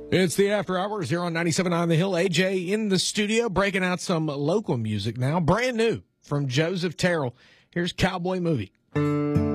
It's the After Hours here on 97.9 The Hill. AJ in the studio, breaking out some local music now. Brand new from Joseph Terrell. Here's Cowboy Movie.